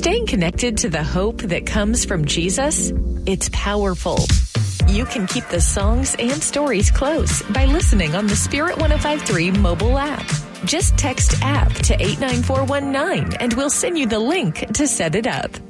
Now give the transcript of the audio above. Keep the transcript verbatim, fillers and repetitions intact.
Staying connected to the hope that comes from Jesus, it's powerful. You can keep the songs and stories close by listening on the Spirit one oh five point three mobile app. Just text app to eight nine four one nine and we'll send you the link to set it up.